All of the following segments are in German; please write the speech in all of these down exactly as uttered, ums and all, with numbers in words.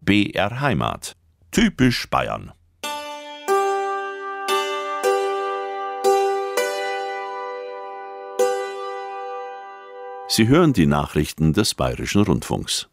B R Heimat. Typisch Bayern. Sie hören die Nachrichten des Bayerischen Rundfunks.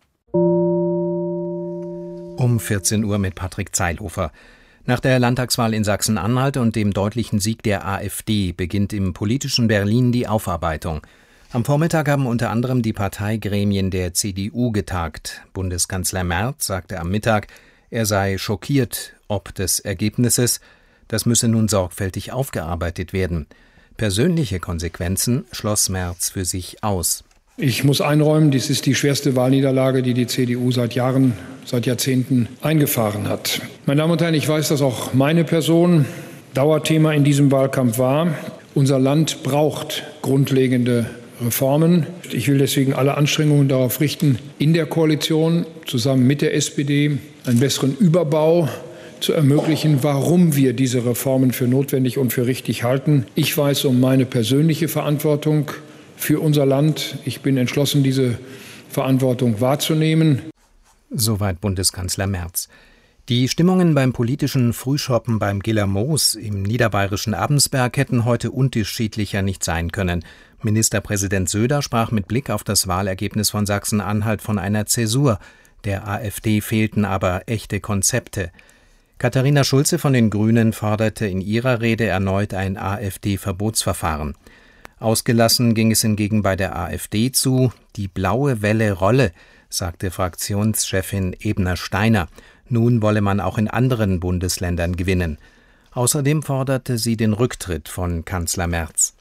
Um vierzehn Uhr mit Patrick Zeilhofer. Nach der Landtagswahl in Sachsen-Anhalt und dem deutlichen Sieg der AfD beginnt im politischen Berlin die Aufarbeitung. Am Vormittag haben unter anderem die Parteigremien der C D U getagt. Bundeskanzler Merz sagte am Mittag, er sei schockiert ob des Ergebnisses. Das müsse nun sorgfältig aufgearbeitet werden. Persönliche Konsequenzen schloss Merz für sich aus. Ich muss einräumen, dies ist die schwerste Wahlniederlage, die die C D U seit Jahren, seit Jahrzehnten eingefahren hat. Meine Damen und Herren, ich weiß, dass auch meine Person Dauerthema in diesem Wahlkampf war. Unser Land braucht grundlegende Reformen. Ich will deswegen alle Anstrengungen darauf richten, in der Koalition zusammen mit der S P D einen besseren Überbau zu ermöglichen, warum wir diese Reformen für notwendig und für richtig halten. Ich weiß um meine persönliche Verantwortung für unser Land. Ich bin entschlossen, diese Verantwortung wahrzunehmen. Soweit Bundeskanzler Merz. Die Stimmungen beim politischen Frühschoppen beim Gillermoos im niederbayerischen Abensberg hätten heute unterschiedlicher nicht sein können. Ministerpräsident Söder sprach mit Blick auf das Wahlergebnis von Sachsen-Anhalt von einer Zäsur. Der AfD fehlten aber echte Konzepte. Katharina Schulze von den Grünen forderte in ihrer Rede erneut ein AfD-Verbotsverfahren. Ausgelassen ging es hingegen bei der AfD zu. Die blaue Welle rolle, sagte Fraktionschefin Ebner-Steiner. Nun wolle man auch in anderen Bundesländern gewinnen. Außerdem forderte sie den Rücktritt von Kanzler Merz.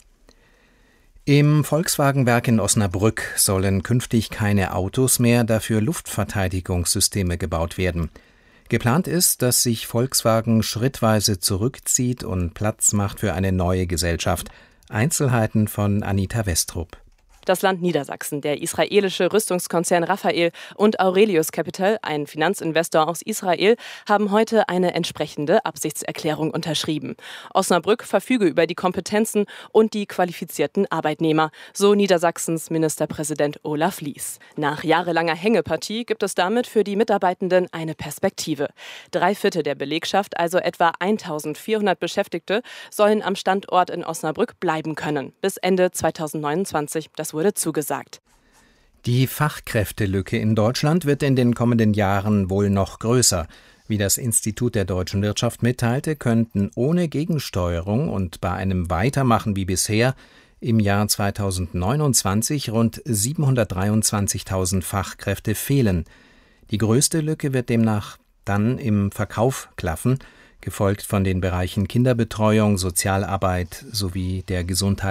Im Volkswagenwerk in Osnabrück sollen künftig keine Autos mehr, dafür Luftverteidigungssysteme gebaut werden. Geplant ist, dass sich Volkswagen schrittweise zurückzieht und Platz macht für eine neue Gesellschaft. Einzelheiten von Anita Westrup. Das Land Niedersachsen, der israelische Rüstungskonzern Rafael und Aurelius Capital, ein Finanzinvestor aus Israel, haben heute eine entsprechende Absichtserklärung unterschrieben. Osnabrück verfüge über die Kompetenzen und die qualifizierten Arbeitnehmer, so Niedersachsens Ministerpräsident Olaf Lies. Nach jahrelanger Hängepartie gibt es damit für die Mitarbeitenden eine Perspektive. Drei Viertel der Belegschaft, also etwa eintausendvierhundert Beschäftigte, sollen am Standort in Osnabrück bleiben können, bis Ende zweitausendneunundzwanzig. Das wurde zugesagt. Die Fachkräftelücke in Deutschland wird in den kommenden Jahren wohl noch größer. Wie das Institut der deutschen Wirtschaft mitteilte, könnten ohne Gegensteuerung und bei einem Weitermachen wie bisher im Jahr zweitausendneunundzwanzig rund siebenhundertdreiundzwanzigtausend Fachkräfte fehlen. Die größte Lücke wird demnach dann im Verkauf klaffen, gefolgt von den Bereichen Kinderbetreuung, Sozialarbeit sowie der Gesundheit.